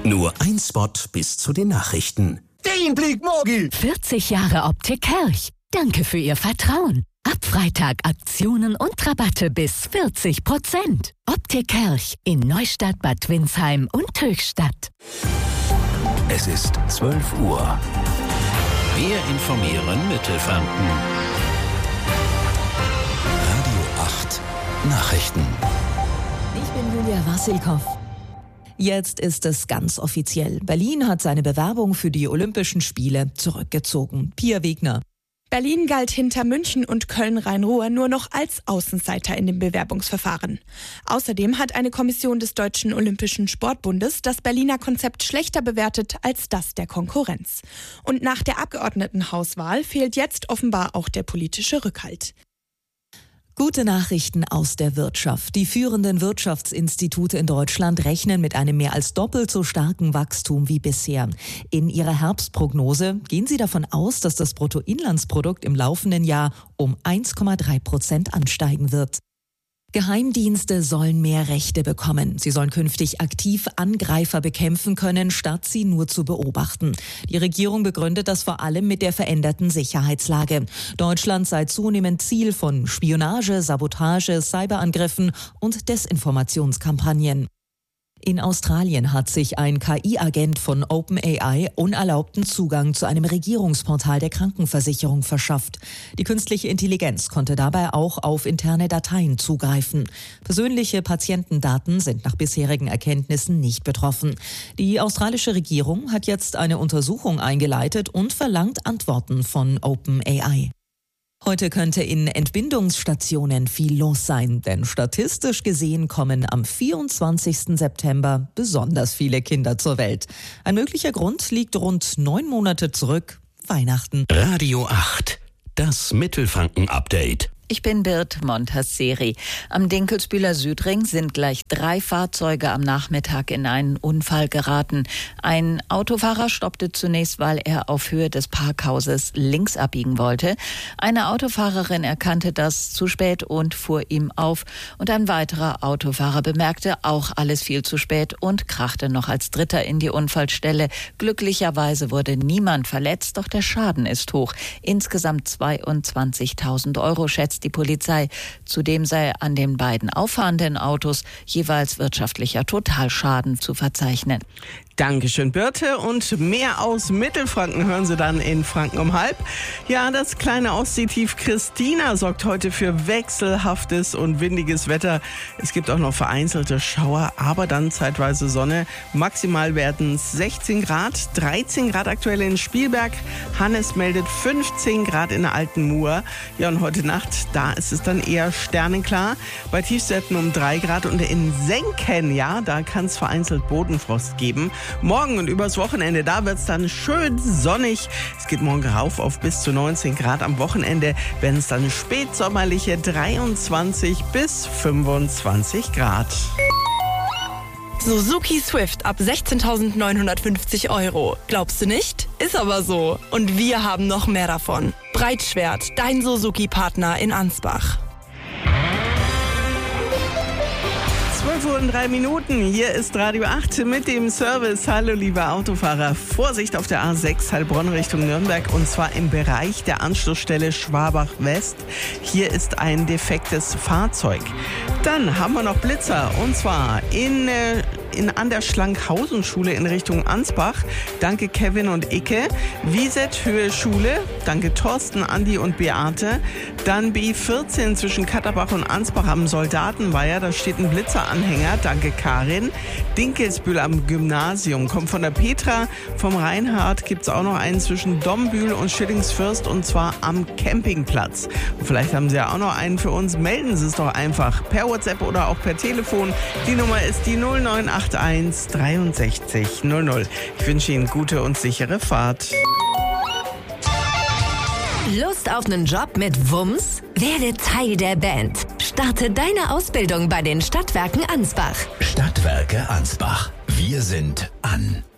Nur ein Spot bis zu den Nachrichten. Den Blick Morgi! 40 Jahre Optik Kirch. Danke für Ihr Vertrauen. Ab Freitag Aktionen und Rabatte bis 40%. Optik Kirch in Neustadt, Bad Windsheim und Höchstadt. Es ist 12 Uhr. Wir informieren Mittelfranken. Radio 8 Nachrichten. Ich bin Julia Wassilkow. Jetzt ist es ganz offiziell. Berlin hat seine Bewerbung für die Olympischen Spiele zurückgezogen. Pia Wegner. Berlin galt hinter München und Köln-Rhein-Ruhr nur noch als Außenseiter in dem Bewerbungsverfahren. Außerdem hat eine Kommission des Deutschen Olympischen Sportbundes das Berliner Konzept schlechter bewertet als das der Konkurrenz. Und nach der Abgeordnetenhauswahl fehlt jetzt offenbar auch der politische Rückhalt. Gute Nachrichten aus der Wirtschaft. Die führenden Wirtschaftsinstitute in Deutschland rechnen mit einem mehr als doppelt so starken Wachstum wie bisher. In ihrer Herbstprognose gehen sie davon aus, dass das Bruttoinlandsprodukt im laufenden Jahr um 1,3% ansteigen wird. Geheimdienste sollen mehr Rechte bekommen. Sie sollen künftig aktiv Angreifer bekämpfen können, statt sie nur zu beobachten. Die Regierung begründet das vor allem mit der veränderten Sicherheitslage. Deutschland sei zunehmend Ziel von Spionage, Sabotage, Cyberangriffen und Desinformationskampagnen. In Australien hat sich ein KI-Agent von OpenAI unerlaubten Zugang zu einem Regierungsportal der Krankenversicherung verschafft. Die künstliche Intelligenz konnte dabei auch auf interne Dateien zugreifen. Persönliche Patientendaten sind nach bisherigen Erkenntnissen nicht betroffen. Die australische Regierung hat jetzt eine Untersuchung eingeleitet und verlangt Antworten von OpenAI. Heute könnte in Entbindungsstationen viel los sein, denn statistisch gesehen kommen am 24. September besonders viele Kinder zur Welt. Ein möglicher Grund liegt rund 9 Monate zurück, Weihnachten. Radio 8, das Mittelfranken-Update. Ich bin Bird Montasseri. Am Dinkelsbühler Südring sind gleich 3 Fahrzeuge am Nachmittag in einen Unfall geraten. Ein Autofahrer stoppte zunächst, weil er auf Höhe des Parkhauses links abbiegen wollte. Eine Autofahrerin erkannte das zu spät und fuhr ihm auf. Und ein weiterer Autofahrer bemerkte auch alles viel zu spät und krachte noch als Dritter in die Unfallstelle. Glücklicherweise wurde niemand verletzt, doch der Schaden ist hoch. Insgesamt 22.000 € schätzt die Polizei. Zudem sei an den beiden auffahrenden Autos jeweils wirtschaftlicher Totalschaden zu verzeichnen. Dankeschön, Birte. Und mehr aus Mittelfranken hören Sie dann in Franken um halb. Ja, das kleine Ostseetief Christina sorgt heute für wechselhaftes und windiges Wetter. Es gibt auch noch vereinzelte Schauer, aber dann zeitweise Sonne. Maximal werden es 16 Grad, 13 Grad aktuell in Spielberg. Hannes meldet 15 Grad in der Alten Mur. Ja, und heute Nacht, da ist es dann eher sternenklar. Bei Tiefstwerten um 3 Grad und in Senken, ja, da kann es vereinzelt Bodenfrost geben. Morgen und übers Wochenende, da wird es dann schön sonnig. Es geht morgen rauf auf bis zu 19 Grad. Am Wochenende werden es dann spätsommerliche 23 bis 25 Grad. Suzuki Swift ab 16.950 €. Glaubst du nicht? Ist aber so. Und wir haben noch mehr davon. Breitschwert, dein Suzuki-Partner in Ansbach. 12:03 Uhr. Hier ist Radio 8 mit dem Service. Hallo, liebe Autofahrer. Vorsicht auf der A6 Heilbronn Richtung Nürnberg und zwar im Bereich der Anschlussstelle Schwabach West. Hier ist ein defektes Fahrzeug. Dann haben wir noch Blitzer und zwar an der Schlankhausen-Schule in Richtung Ansbach. Danke Kevin und Icke. Wieset Höhe Schule. Danke Thorsten, Andi und Beate. Dann B14 zwischen Katterbach und Ansbach am Soldatenweiher. Da steht ein Blitzeranhänger. Danke Karin. Dinkelsbühl am Gymnasium. Kommt von der Petra. Vom Reinhard gibt es auch noch einen zwischen Dombühl und Schillingsfürst und zwar am Campingplatz. Und vielleicht haben Sie ja auch noch einen für uns. Melden Sie es doch einfach per WhatsApp oder auch per Telefon. Die Nummer ist die 098 63 00. Ich wünsche Ihnen gute und sichere Fahrt. Lust auf einen Job mit Wumms? Werde Teil der Band. Starte deine Ausbildung bei den Stadtwerken Ansbach. Stadtwerke Ansbach. Wir sind an.